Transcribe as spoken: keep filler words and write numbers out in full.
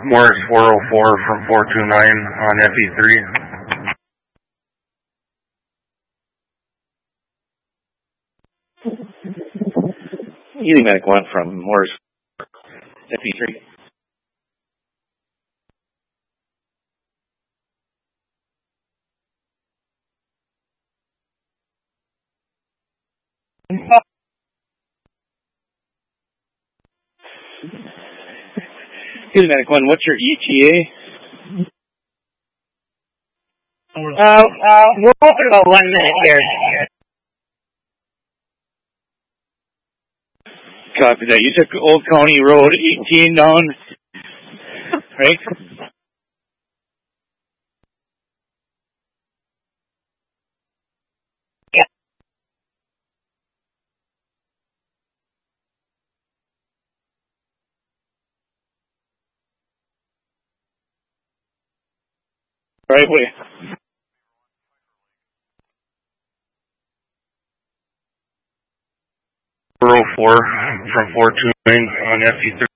Morris four oh four from four two nine on F E three. Healy Medic one from Morris F E three. Healy Medic one, what's your E T A? Uh, uh, we're open about one minute here. Copy that. You took Old County Road eighteen down, right? Yeah. Right way. four oh four from four two nine on F E three.